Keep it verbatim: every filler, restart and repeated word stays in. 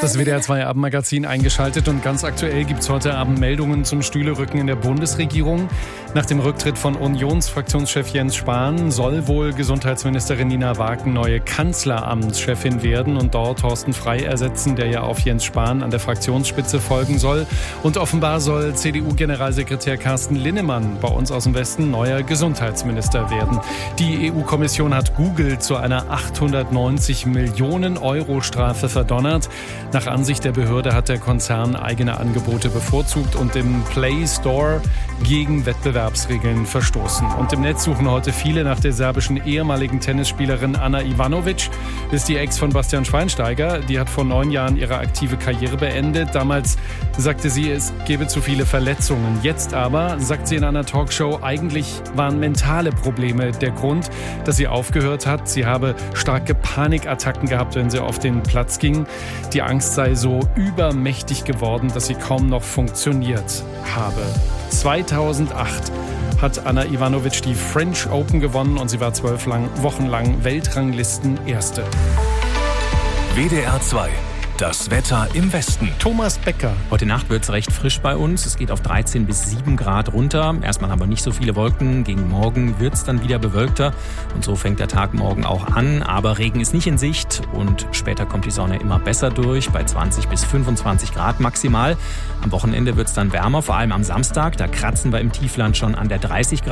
Das W D R zwei Abendmagazin eingeschaltet und ganz aktuell gibt es heute Abend Meldungen zum Stühlerücken in der Bundesregierung. Nach dem Rücktritt von Unionsfraktionschef Jens Spahn soll wohl Gesundheitsministerin Nina Wagen neue Kanzleramtschefin werden und dort Thorsten Frey ersetzen, der ja auf Jens Spahn an der Fraktionsspitze folgen soll. Und offenbar soll C D U-Generalsekretär Carsten Linnemann bei uns aus dem Westen neuer Gesundheitsminister werden. Die E U-Kommission hat Google zu einer achthundertneunzig Millionen Euro Strafe verdonnert. Nach Ansicht der Behörde hat der Konzern eigene Angebote bevorzugt und im Play Store gegen Wettbewerbsregeln verstoßen. Und im Netz suchen heute viele nach der serbischen ehemaligen Tennisspielerin Ana Ivanovic. Das ist die Ex von Bastian Schweinsteiger. Die hat vor neun Jahren ihre aktive Karriere beendet. Damals sagte sie, es gebe zu viele Verletzungen. Jetzt aber, sagt sie in einer Talkshow, eigentlich waren mentale Probleme der Grund, dass sie aufgehört hat. Sie habe starke Panikattacken gehabt, wenn sie auf den Platz ging. Die Angst sei so übermächtig geworden, dass sie kaum noch funktioniert habe. zweitausendacht hat Ana Ivanovic die French Open gewonnen und sie war zwölf lang, Wochen lang Weltranglisten-Erste. W D R zwei. Das Wetter im Westen. Thomas Becker. Heute Nacht wird es recht frisch bei uns. Es geht auf dreizehn bis sieben Grad runter. Erstmal haben wir nicht so viele Wolken. Gegen morgen wird es dann wieder bewölkter. Und so fängt der Tag morgen auch an. Aber Regen ist nicht in Sicht. Und später kommt die Sonne immer besser durch. Bei zwanzig bis fünfundzwanzig Grad maximal. Am Wochenende wird es dann wärmer. Vor allem am Samstag. Da kratzen wir im Tiefland schon an der dreißig Grad.